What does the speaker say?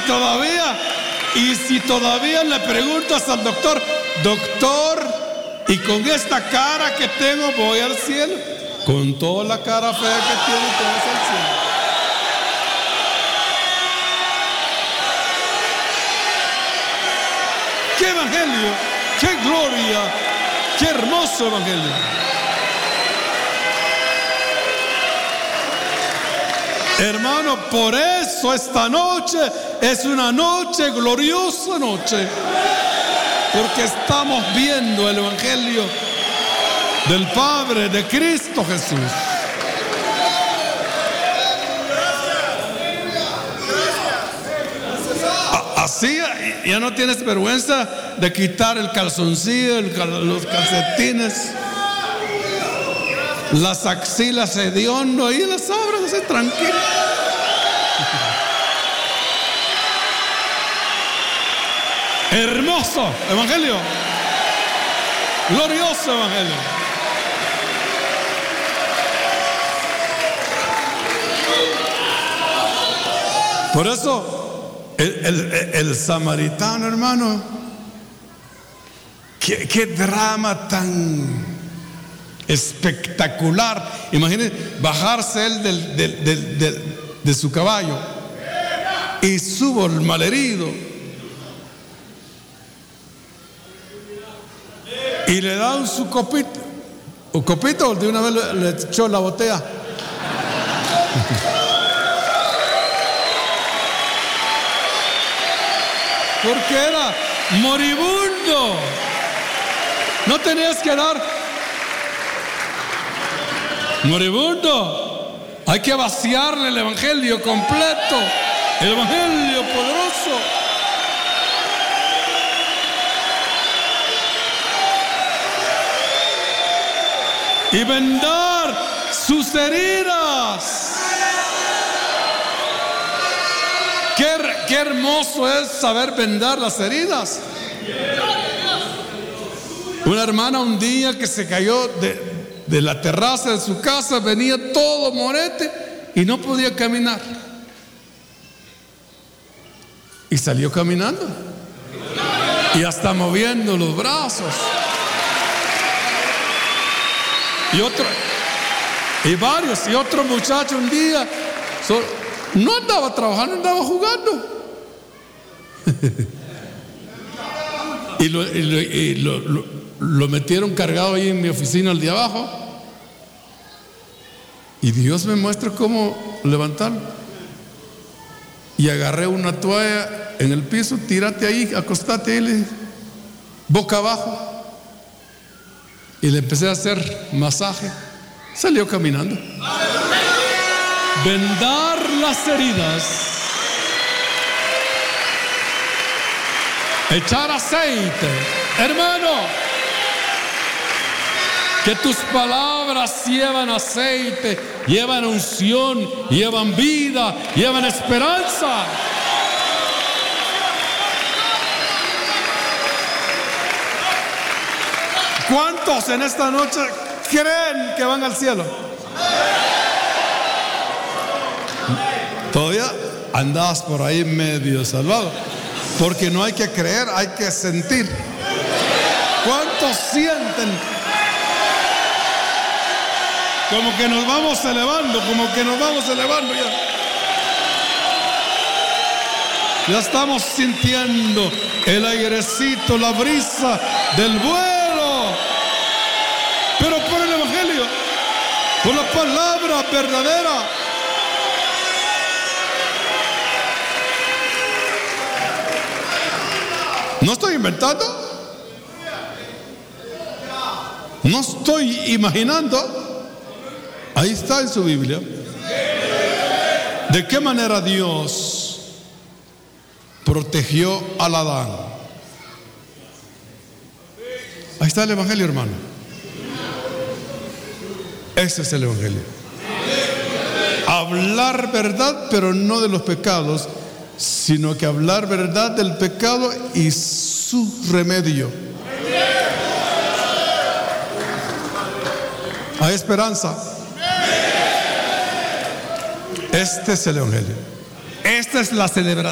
si todavía le preguntas al doctor, ¿y con esta cara que tengo voy al cielo? Con toda la cara fea que tiene, te vas al cielo. ¡Qué evangelio! ¡Qué gloria! ¡Qué hermoso evangelio! Hermano, por eso esta noche es una noche, gloriosa noche, porque estamos viendo el evangelio del Padre, de Cristo Jesús. Así ya no tienes vergüenza de quitar el calzoncillo, los calcetines, las axilas hediondo, ahí las abres así tranquilo. Hermoso evangelio, glorioso evangelio. Por eso el samaritano, hermano, qué drama tan espectacular. Imagínense bajarse él de su caballo y subo el malherido y le dan su copito, un copito, de una vez le echó la botella. Porque era moribundo. No tenías que dar moribundo. Hay que vaciarle el evangelio completo, el evangelio poderoso. Y vendar sus heridas. Qué hermoso es saber vendar las heridas. Una hermana un día que se cayó de la terraza de su casa, venía todo morete y no podía caminar. Y salió caminando. Y hasta moviendo los brazos. Y otro muchacho un día no andaba trabajando, andaba jugando. Y lo metieron cargado ahí en mi oficina al de abajo. Y Dios me muestra cómo levantarlo. Y agarré una toalla en el piso, tírate ahí, acostate ahí, boca abajo. Y le empecé a hacer masaje. Salió caminando. Vendar las heridas. Echar aceite. Hermano, que tus palabras llevan aceite, llevan unción, llevan vida, llevan esperanza. ¿Cuántos en esta noche creen que van al cielo? Todavía andás por ahí medio salvado, porque no hay que creer, hay que sentir. ¿Cuántos sienten? Como que nos vamos elevando, ya. Ya estamos sintiendo el airecito, la brisa del vuelo. Pero por el evangelio, por la palabra verdadera. No estoy inventando. No estoy imaginando. Ahí está en su Biblia. ¿De qué manera Dios protegió al Adán? Ahí está el evangelio, hermano. Ese es el evangelio. Hablar verdad, pero no de los pecados, sino que hablar verdad del pecado y su remedio. Hay esperanza. Este es el evangelio. Esta es la celebración.